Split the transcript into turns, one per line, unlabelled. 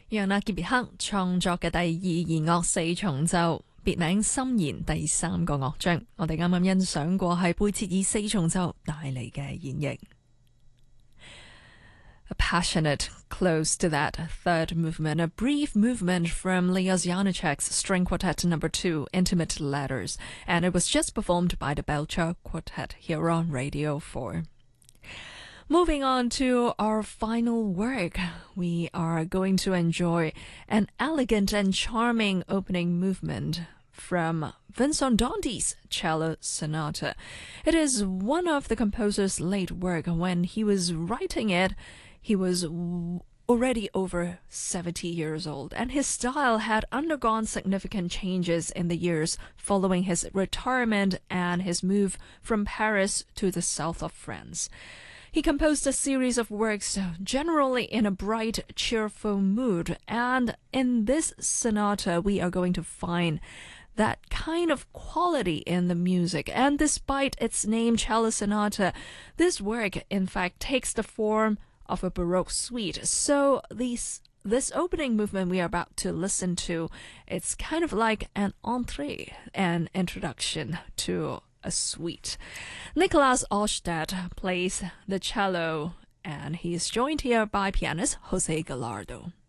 楊納傑別克創作嘅第二弦樂四重奏，別名心弦第三個樂章，我哋啱啱欣賞過係貝切爾四重奏帶嚟嘅演繹。A passionate close to that third movement, a brief movement from Leos Janáček's String Quartet No. 2, Intimate Letters, and it was just performed by the Belcher Quartet here on Radio 4. Moving on to our final work, we are going to enjoy an elegant and charming opening movement from Vincent Dandy's Cello Sonata. It is one of the composer's late work. When he was writing it, he was already over 70 years old, and his style had undergone significant changes in the years following his retirement and his move from Paris to the south of France. He composed a series of works generally in a bright, cheerful mood, and in this sonata we are going to find that kind of quality in the music. And despite its name, Cello Sonata, this work in fact takes the form of a Baroque suite. So this opening movement we are about to listen to, it's kind of like an entrée, an introduction to a suite. Nicolas Ostad plays the cello, and he is joined here by pianist Jose Gallardo.